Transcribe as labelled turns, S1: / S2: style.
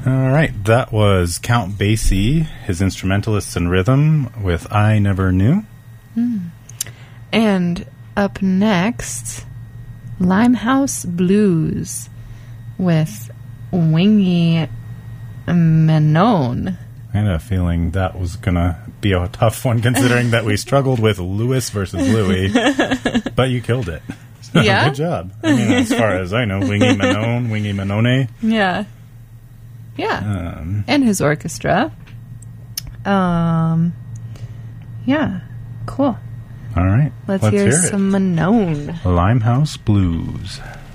S1: All right, that was Count Basie, his instrumentalists and rhythm with I Never Knew.
S2: And up next, Limehouse Blues with Wingy Manon.
S1: I had a feeling that was going to be a tough one, considering that we struggled with Lewis versus Louis, but you killed it. So,
S2: Yeah?
S1: Good job. I mean, as far as I know, Wingy Manon, Wingy Manone.
S2: Yeah. Yeah. And his orchestra. Yeah. Cool.
S1: All right.
S2: Let's hear some Manon.
S1: Limehouse Blues.